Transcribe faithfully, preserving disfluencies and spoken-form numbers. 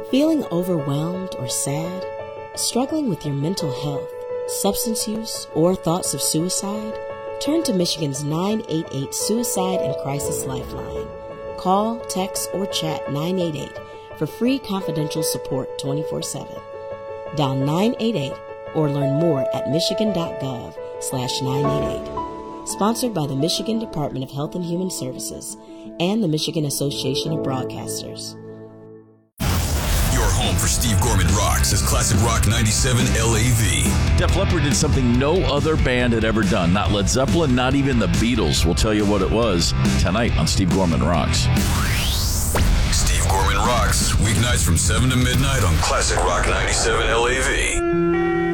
Feeling overwhelmed or sad? Struggling with your mental health, substance use, or thoughts of suicide? Turn to Michigan's nine eight eight Suicide and Crisis Lifeline. Call, text, or chat nine eight eight for free confidential support twenty-four seven. Dial nine eight eight or learn more at michigan.gov slash 988. Sponsored by the Michigan Department of Health and Human Services and the Michigan Association of Broadcasters. Your home for Steve Gorman Rocks is Classic Rock ninety-seven L A V. Def Leppard did something no other band had ever done. Not Led Zeppelin, not even the Beatles. We'll tell you what it was tonight on Steve Gorman Rocks. Steve Gorman Rocks, weeknights from seven to midnight on Classic Rock ninety-seven L A V.